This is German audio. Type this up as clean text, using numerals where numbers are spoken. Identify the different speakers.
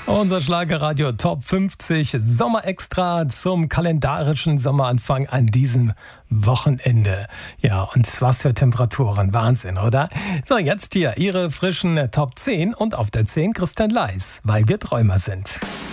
Speaker 1: Unser Schlagerradio Top 50 Sommerextra zum kalendarischen Sommeranfang an diesem Wochenende. Ja, und was für Temperaturen. Wahnsinn, oder? So, jetzt hier Ihre frischen Top 10 und auf der 10 Christian Leis, weil wir Träumer sind.